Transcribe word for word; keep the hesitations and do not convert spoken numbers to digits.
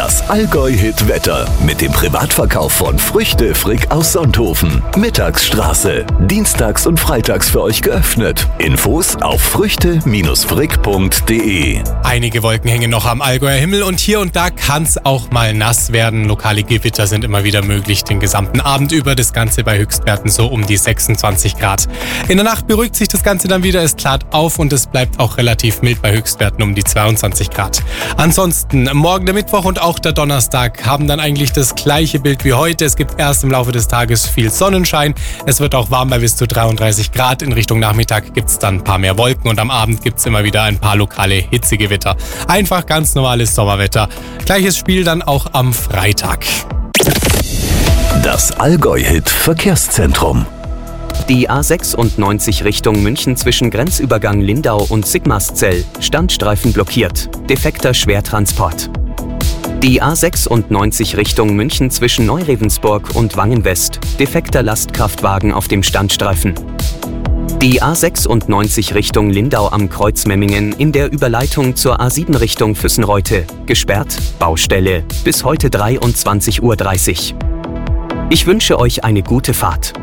Das Allgäu-Hit-Wetter mit dem Privatverkauf von Früchte Frick aus Sonthofen. Mittagsstraße. Dienstags und freitags für euch geöffnet. Infos auf früchte frick punkt de. Einige Wolken hängen noch am Allgäuer Himmel und hier und da kann es auch mal nass werden. Lokale Gewitter sind immer wieder möglich den gesamten Abend über. Das Ganze bei Höchstwerten so um die sechsundzwanzig Grad. In der Nacht beruhigt sich das Ganze dann wieder. Es klart auf und es bleibt auch relativ mild bei Höchstwerten um die zweiundzwanzig Grad. Ansonsten morgen der Mittwoch und auch der Donnerstag haben dann eigentlich das gleiche Bild wie heute. Es gibt erst im Laufe des Tages viel Sonnenschein. Es wird auch warm bei bis zu dreiunddreißig Grad. In Richtung Nachmittag gibt es dann ein paar mehr Wolken und am Abend gibt es immer wieder ein paar lokale Hitzegewitter. Einfach ganz normales Sommerwetter. Gleiches Spiel dann auch am Freitag. Das Allgäu-Hit Verkehrszentrum. Die A sechsundneunzig Richtung München zwischen Grenzübergang Lindau und Sigmarszell. Standstreifen blockiert. Defekter Schwertransport. Die A sechsundneunzig Richtung München zwischen Neurevensburg und Wangen-West. Defekter Lastkraftwagen auf dem Standstreifen. Die A sechsundneunzig Richtung Lindau am Kreuz Memmingen in der Überleitung zur A sieben Richtung Füssenreute. Gesperrt. Baustelle. Bis heute dreiundzwanzig Uhr dreißig. Ich wünsche euch eine gute Fahrt.